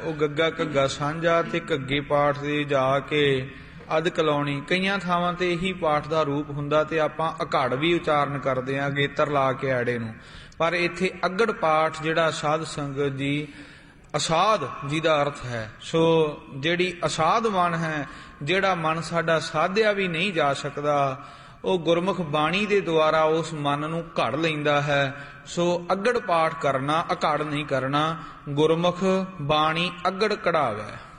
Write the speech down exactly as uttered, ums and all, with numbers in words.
ਉਹ ਗੱਗਾ ਘੱਗਾ ਸਾਂਝਾ ਤੇ ਘੱਗੇ ਪਾਠ ਦੇ ਜਾ ਕੇ ਅਧ ਕਲਾਉਣੀ। ਕਈਆਂ ਥਾਵਾਂ ਤੇ ਇਹੀ ਪਾਠ ਦਾ ਰੂਪ ਹੁੰਦਾ ਤੇ ਆਪਾਂ ਅਘੜ ਵੀ ਉਚਾਰਨ ਕਰਦੇ ਹਾਂ ਗੇਤਰ ਲਾ ਕੇ ਐੜੇ ਨੂੰ, ਪਰ ਇੱਥੇ ਅਗੜ ਪਾਠ ਜਿਹੜਾ ਸਾਧ ਸੰਗਤ ਜੀ ਅਸਾਧ ਜਿਹਦਾ ਅਰਥ ਹੈ। ਸੋ ਜਿਹੜੀ ਅਸਾਧ ਮਨ ਹੈ, ਜਿਹੜਾ ਮਨ ਸਾਡਾ ਸਾਧਿਆ ਵੀ ਨਹੀਂ ਜਾ ਸਕਦਾ, ਉਹ ਗੁਰਮੁਖ ਬਾਣੀ ਦੇ ਦੁਆਰਾ ਉਸ ਮਨ ਨੂੰ ਘੜ ਲੈਂਦਾ ਹੈ। ਸੋ ਅਗੜ ਪਾਠ ਕਰਨਾ, ਅਘੜ ਨਹੀਂ ਕਰਨਾ। ਗੁਰਮੁਖ ਬਾਣੀ ਅਗੜ ਕਢਾਵੇ।